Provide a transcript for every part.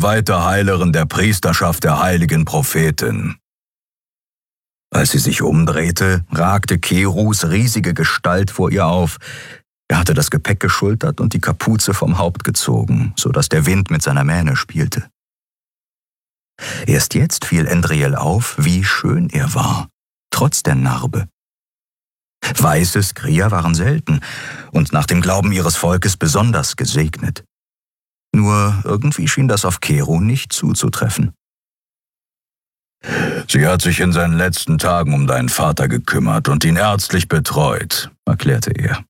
geweihte Heilerin der Priesterschaft der heiligen Prophetin.« Als sie sich umdrehte, ragte Kerus riesige Gestalt vor ihr auf. Er hatte das Gepäck geschultert und die Kapuze vom Haupt gezogen, so dass der Wind mit seiner Mähne spielte. Erst jetzt fiel Endriel auf, wie schön er war, trotz der Narbe. Weiße Skria waren selten und nach dem Glauben ihres Volkes besonders gesegnet. Nur irgendwie schien das auf Keru nicht zuzutreffen. »Sie hat sich in seinen letzten Tagen um deinen Vater gekümmert und ihn ärztlich betreut«, erklärte er.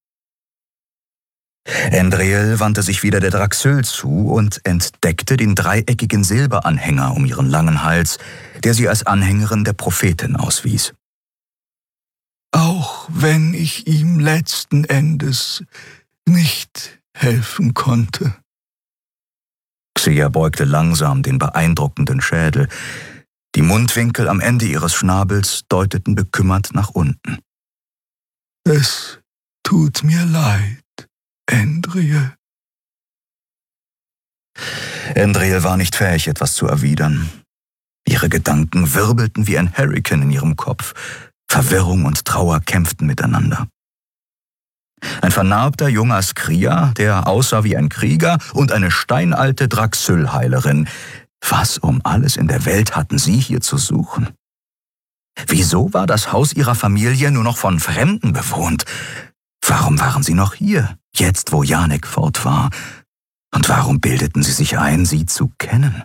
Endriel wandte sich wieder der Draxyl zu und entdeckte den dreieckigen Silberanhänger um ihren langen Hals, der sie als Anhängerin der Prophetin auswies. »Auch wenn ich ihm letzten Endes nicht helfen konnte.« Xia beugte langsam den beeindruckenden Schädel. Die Mundwinkel am Ende ihres Schnabels deuteten bekümmert nach unten. »Es tut mir leid, Endriel.« Endriel war nicht fähig, etwas zu erwidern. Ihre Gedanken wirbelten wie ein Hurrikan in ihrem Kopf. Verwirrung und Trauer kämpften miteinander. Ein vernarbter junger Skria, der aussah wie ein Krieger, und eine steinalte Draxyl-Heilerin. Was um alles in der Welt hatten sie hier zu suchen? Wieso war das Haus ihrer Familie nur noch von Fremden bewohnt? Warum waren sie noch hier, jetzt wo Janek fort war? Und warum bildeten sie sich ein, sie zu kennen?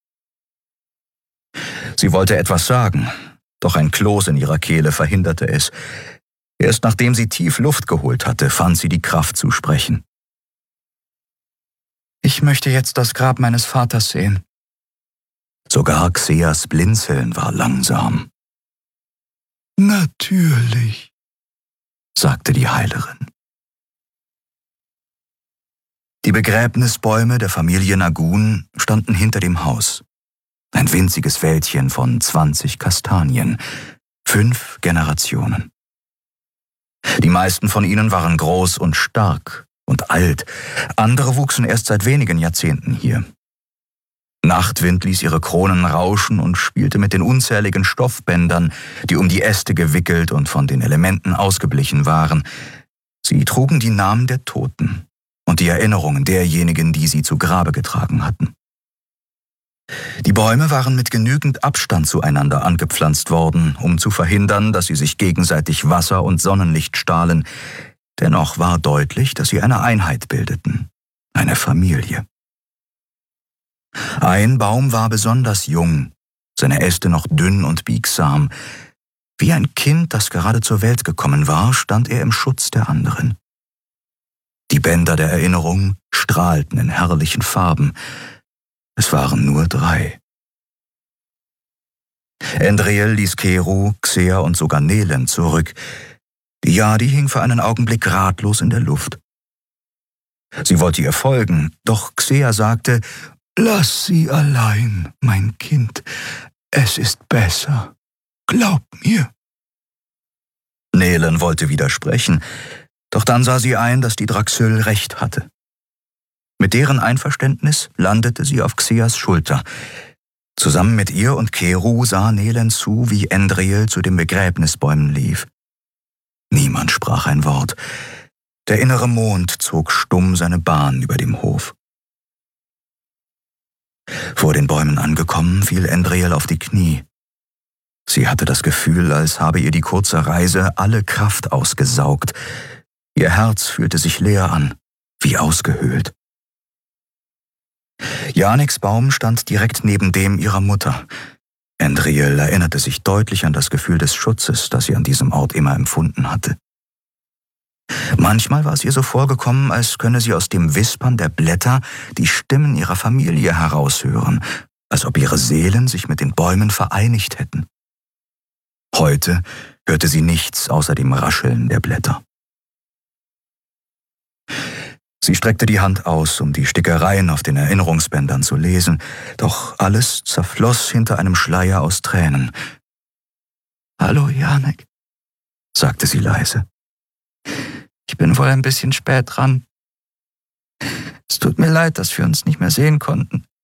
Sie wollte etwas sagen, doch ein Kloß in ihrer Kehle verhinderte es. Erst nachdem sie tief Luft geholt hatte, fand sie die Kraft zu sprechen. »Ich möchte jetzt das Grab meines Vaters sehen.« Sogar Xeas Blinzeln war langsam. »Natürlich«, sagte die Heilerin. Die Begräbnisbäume der Familie Nagun standen hinter dem Haus. Ein winziges Wäldchen von 20 Kastanien. 5 Generationen. Die meisten von ihnen waren groß und stark und alt. Andere wuchsen erst seit wenigen Jahrzehnten hier. Nachtwind ließ ihre Kronen rauschen und spielte mit den unzähligen Stoffbändern, die um die Äste gewickelt und von den Elementen ausgeblichen waren. Sie trugen die Namen der Toten und die Erinnerungen derjenigen, die sie zu Grabe getragen hatten. Die Bäume waren mit genügend Abstand zueinander angepflanzt worden, um zu verhindern, dass sie sich gegenseitig Wasser und Sonnenlicht stahlen. Dennoch war deutlich, dass sie eine Einheit bildeten, eine Familie. Ein Baum war besonders jung, seine Äste noch dünn und biegsam. Wie ein Kind, das gerade zur Welt gekommen war, stand er im Schutz der anderen. Die Bänder der Erinnerung strahlten in herrlichen Farben. Es waren nur 3. Endriel ließ Keru, Xea und sogar Nelen zurück. Die Yadi hing für einen Augenblick ratlos in der Luft. Sie wollte ihr folgen, doch Xea sagte: »Lass sie allein, mein Kind. Es ist besser. Glaub mir.« Nelen wollte widersprechen, doch dann sah sie ein, dass die Draxyl recht hatte. Mit deren Einverständnis landete sie auf Xeas Schulter. Zusammen mit ihr und Keru sah Nelen zu, wie Endriel zu den Begräbnisbäumen lief. Niemand sprach ein Wort. Der innere Mond zog stumm seine Bahn über dem Hof. Vor den Bäumen angekommen, fiel Endriel auf die Knie. Sie hatte das Gefühl, als habe ihr die kurze Reise alle Kraft ausgesaugt. Ihr Herz fühlte sich leer an, wie ausgehöhlt. Janeks Baum stand direkt neben dem ihrer Mutter. Endriel erinnerte sich deutlich an das Gefühl des Schutzes, das sie an diesem Ort immer empfunden hatte. Manchmal war es ihr so vorgekommen, als könne sie aus dem Wispern der Blätter die Stimmen ihrer Familie heraushören, als ob ihre Seelen sich mit den Bäumen vereinigt hätten. Heute hörte sie nichts außer dem Rascheln der Blätter. Sie streckte die Hand aus, um die Stickereien auf den Erinnerungsbändern zu lesen, doch alles zerfloss hinter einem Schleier aus Tränen. »Hallo, Janek«, sagte sie leise. »Ich bin wohl ein bisschen spät dran. Es tut mir leid, dass wir uns nicht mehr sehen konnten.